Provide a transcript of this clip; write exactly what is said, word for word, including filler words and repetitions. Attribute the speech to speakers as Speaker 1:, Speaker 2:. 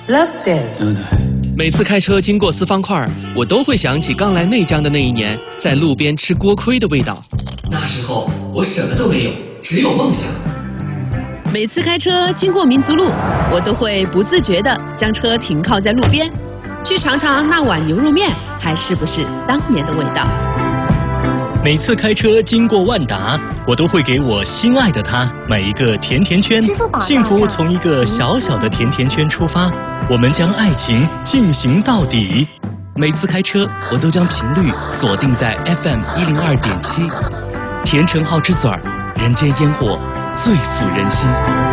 Speaker 1: Love this。
Speaker 2: 每次开车经过四方块，我都会想起刚来内江的那一年，在路边吃锅盔的味道。
Speaker 3: 那时候我什么都没有，只有梦想。
Speaker 4: 每次开车经过民族路，我都会不自觉地将车停靠在路边，去尝尝那碗牛肉面还是不是当年的味道。
Speaker 5: 每次开车经过万达，我都会给我心爱的他买一个甜甜圈。幸福从一个小小的甜甜圈出发，我们将爱情进行到底。
Speaker 2: 每次开车，我都将频率锁定在 F M 一零二点七，甜橙好之嘴儿，人间烟火最抚人心。